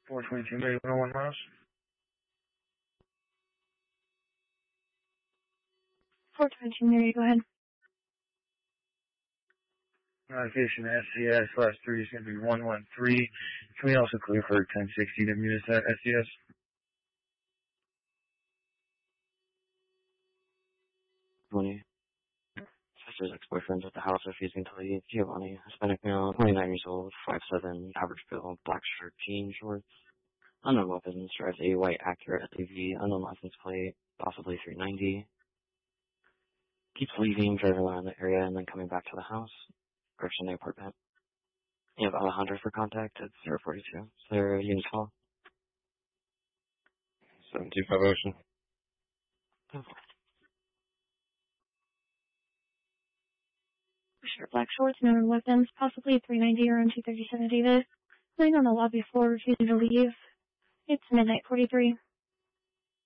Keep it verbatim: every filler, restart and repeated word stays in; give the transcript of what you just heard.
four twenty-two, maybe one oh one miles. four twenty-two, Mary, go ahead. Notification S C S, last three is going to be one one three. Can we also clear for ten sixty to Munisat S C S? twenty. Sister's ex-boyfriend's at the house refusing to leave. Giovanni, Hispanic male, twenty-nine years old, five seven, average build, black shirt, jean shorts. Unknown weapons, drives a white Acura S U V, unknown license plate, possibly three ninety. Keeps leaving, driving around the area, and then coming back to the house. Direction the apartment. You have Alejandro for contact at zero forty-two. Is there a unit call? seven two five Ocean. Okay. Sure, black shorts, no weapons, possibly three ninety around two thirty-seven Davis. Laying on the lobby floor, refusing to leave. It's midnight forty-three.